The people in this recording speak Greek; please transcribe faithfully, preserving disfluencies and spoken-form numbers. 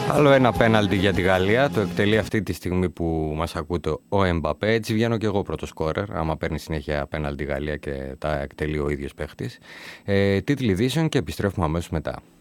Άλλο ένα πέναλτι για τη Γαλλία. Το εκτελεί αυτή τη στιγμή που μας ακούτε ο Εμπαπέ. Έτσι βγαίνω και εγώ πρώτο σκόρερ, άμα παίρνει συνέχεια πέναλτι η Γαλλία και τα εκτελεί ο ίδιος παίχτης. Ε, τίτλοι ειδήσεων και επιστρέφουμε αμέσως μετά.